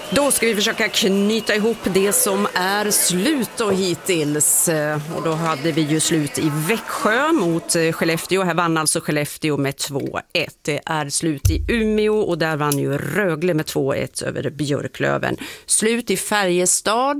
Då ska vi försöka knyta ihop det som är slut och hittills. Och då hade vi ju slut i Växjö mot Skellefteå. Här vann alltså Skellefteå med 2-1. Det är slut i Umeå och där vann ju Rögle med 2-1 över Björklöven. Slut i Färjestad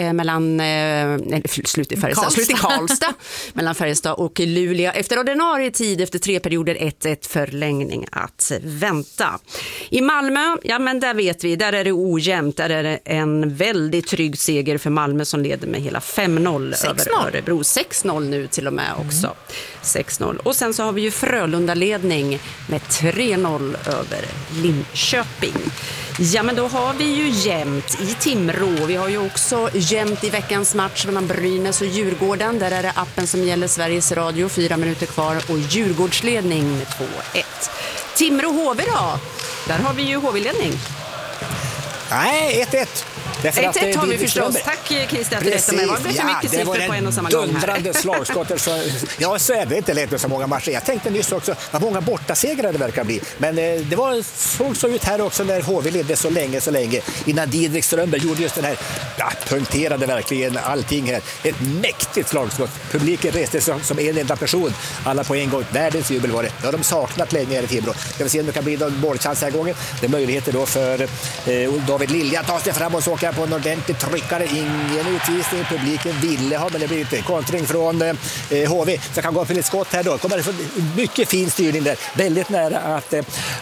slut i Karlstad mellan Färjestad och Luleå. Efter ordinarie tid, efter 3 perioder, 1-1 förlängning att vänta. I Malmö, ja men där vet vi, där är det ojämnt. Där är det en väldigt trygg seger för Malmö som leder med hela 5-0 över Örebro. 6-0 nu till och med också. 6-0. Och sen så har vi ju Frölunda-ledning med 3-0 över Linköping. Ja, men då har vi ju jämnt i Timrå. Vi har ju också jämnt i veckans match mellan Brynäs och Djurgården. Där är det appen som gäller Sveriges Radio. 4 minuter kvar och Djurgårdsledning med 2-1. Timrå-HV då? Där har vi ju HV-ledning. Nej, 1-1. 1-1 har vi förstås. Tack Christer att du rättade mig. Det var så mycket siffror på en och samma gång här. Dundrande slagskott. Ja, så är det inte lätt med så många matcher. Jag tänkte nyss också vad många bortasegrar det verkar bli. Men det såg så ut här också när HV ledde så länge. Innan Didrik Strömberg gjorde just den här, punkterade verkligen allting här. Ett mäktigt slagskott. Publiken reste som en enda person. Alla på en gång. Världens jubel var det. Det har de saknat länge här i Timrå. Jag vill se om det kan bli någon målchans här gången. Det är möjligheter då för David Lilja att ta sig fram och åka på en ordentlig tryckare. Ingen utvisning. Publiken ville ha, men det blir inte kontring från HV. Så kan gå för ett skott här då. Kommer det mycket fin styrning där. Väldigt nära att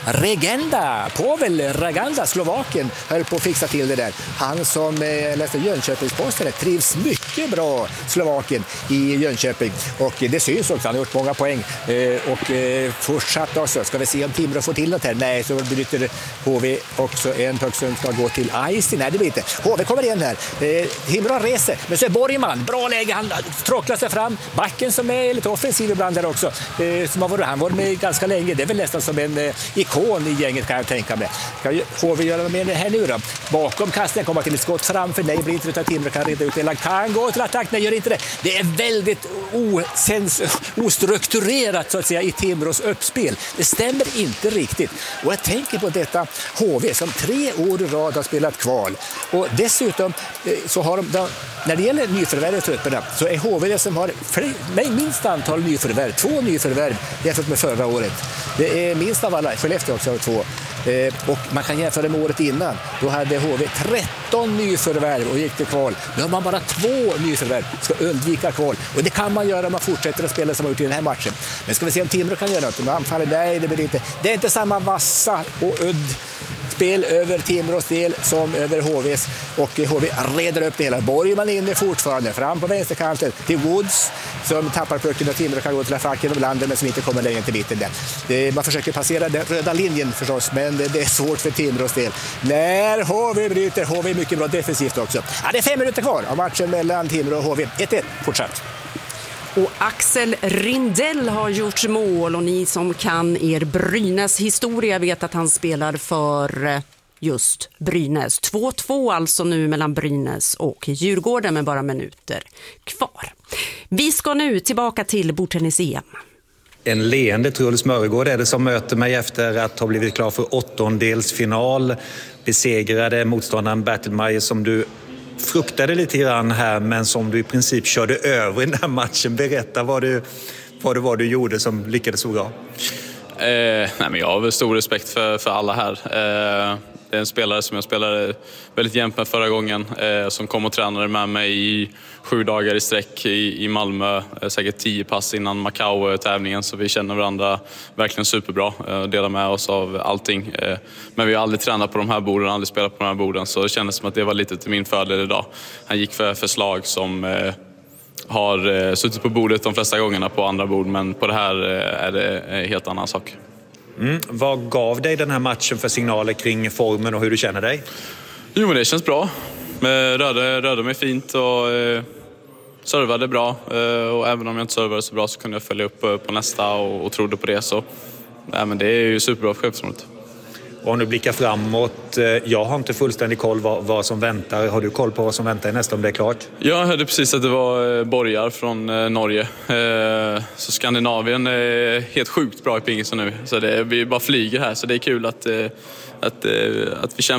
Pavel Reganda, Slovaken, höll på att fixa till det där. Han som läste Jönköpingsposten trivs mycket bra, Slovaken, i Jönköping. Och det syns också. Han har gjort många poäng. Och fortsatt också. Ska vi se om Timrå får till något här? Nej, så bryter HV också en puck som ska gå till Ice. Nej, det blir inte. HV kommer igen här. Timrå reser. Men så är Borgman. Bra läge. Han tråcklar sig fram. Backen som är lite offensiv ibland där också. Som han var med ganska länge. Det är väl nästan som en ikon i gänget, kan jag tänka mig. Kan HV göra något med det här nu då? Bakom kasten kommer till ett skott framför. Nej, blir inte utan Timrå kan reda ut det. Kan gå till attack. Nej, gör inte det. Det är väldigt ostrukturerat så att säga i Timrås uppspel. Det stämmer inte riktigt. Och jag tänker på detta HV som 3 år i rad har spelat kval. Och dessutom så har de, när det gäller nyförvärv i trupperna, så är HV det som har minst antal nyförvärv. 2 nyförvärv jämfört med förra året. Det är minst av alla. Skellefteå också har 2. Och man kan jämföra med året innan. Då hade HV 13 nyförvärv och gick till kval. Nu har man bara 2 nyförvärv. Ska undvika kval. Och det kan man göra om man fortsätter att spela som man gjort i den här matchen. Men ska vi se om Timrå kan göra något. Om anfaller, nej, det blir inte. Det är inte samma vassa och udd spel över Timrås del som över HVs, och HV reder upp det hela. Borgman inne fortfarande fram på vänsterkanten till Woods som tappar pucken och Timrå kan gå till facken och landet men som inte kommer längre till mitten där. Man försöker passera den röda linjen förstås, men det är svårt för Timrås del. När HV bryter, HV är mycket bra defensivt också. Ja, det är 5 minuter kvar av matchen mellan Timrå och HV. 1-1 fortsatt. Och Axel Rindell har gjort mål, och ni som kan er Brynäs historia vet att han spelar för just Brynäs. 2-2 alltså nu mellan Brynäs och Djurgården med bara minuter kvar. Vi ska nu tillbaka till bordtennis-EM. En leende Truls Mörgård är det som möter mig efter att ha blivit klar för 8-delsfinal. Besegrade motståndaren Bertelmeier som du fruktade lite grann här, men som du i princip körde över i den här matchen. Berätta vad det var du gjorde som lyckades så bra. Nej, men jag har väl stor respekt för alla här. Det är en spelare som jag spelade väldigt jämnt med förra gången, som kom och tränade med mig i 7 dagar i sträck i Malmö, säkert 10 pass innan Macau-tävlingen, så vi känner varandra verkligen superbra, delar med oss av allting. Men vi har aldrig tränat på de här borden, aldrig spelat på de här borden, så det kändes som att det var lite till min fördel idag. Han gick för förslag som har suttit på bordet de flesta gångerna på andra bord, men på det här är det en helt annan sak. Vad gav dig den här matchen för signaler kring formen och hur du känner dig? Jo, men det känns bra. Rörde mig fint och servade bra. Och även om jag inte servade så bra så kunde jag följa upp på nästa och trodde på det. Så men det är ju superbra för självförtroendet. Och om du blickar framåt, jag har inte fullständig koll vad som väntar. Har du koll på vad som väntar nästa om det är klart? Jag hörde precis att det var borgar från Norge. Så Skandinavien är helt sjukt bra i pingisen nu. Så vi bara flyger här, så det är kul att vi kämpar.